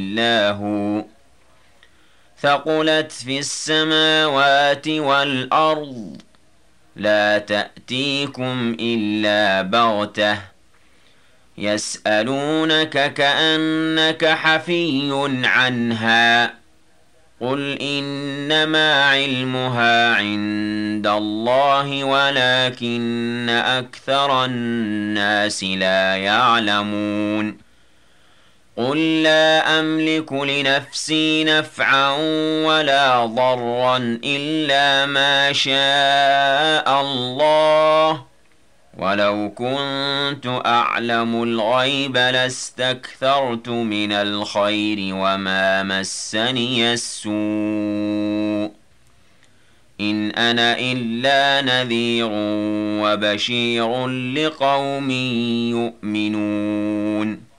إلا هو ثقلت في السماوات والأرض لا تأتيكم إلا بغتة يسألونك كأنك حفي عنها قل إنما علمها عند الله ولكن أكثر الناس لا يعلمون قل لا أملك لنفسي نفعا ولا ضرا إلا ما شاء الله ولو كنت أعلم الغيب لاستكثرت من الخير وما مسني السوء إن أنا إلا نذير وبشير لقوم يؤمنون